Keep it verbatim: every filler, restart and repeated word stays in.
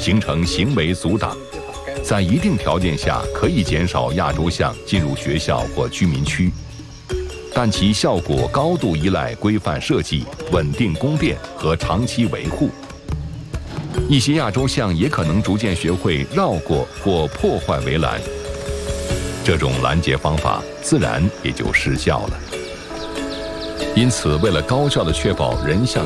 形成行为阻挡，在一定条件下可以减少亚洲象进入学校或居民区，但其效果高度依赖规范设计、稳定供电和长期维护。一些亚洲象也可能逐渐学会绕过或破坏围栏，这种拦截方法自然也就失效了。因此，为了高效地确保人象